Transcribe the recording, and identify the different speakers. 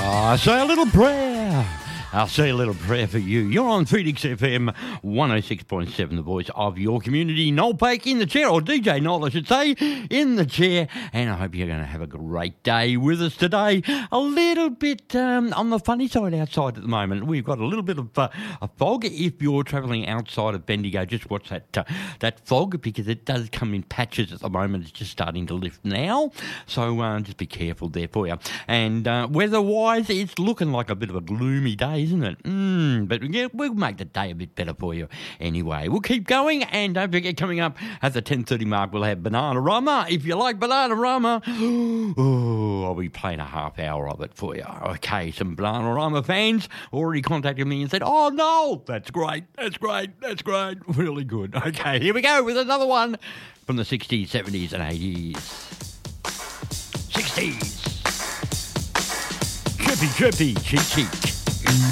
Speaker 1: I say a little prayer. I'll say a little prayer for you. You're on Phoenix FM 106.7, the voice of your community. Noel Paik in the chair, or DJ Noel, I should say, in the chair. And I hope you're going to have a great day with us today. A little bit on the funny side outside at the moment. We've got a little bit of a fog. If you're travelling outside of Bendigo, just watch that fog, because it does come in patches at the moment. It's just starting to lift now. So just be careful there for you. And weather-wise, it's looking like a bit of a gloomy day, isn't it? But yeah, we'll make the day a bit better for you anyway. We'll keep going, and don't forget, coming up at the 10:30 mark, we'll have Bananarama. If you like Bananarama, I'll be playing a half hour of it for you. Okay, some Bananarama fans already contacted me and said, oh, no, that's great, really good. Okay, here we go with another one from the 60s, 70s and 80s. 60s. Trippy, cheek.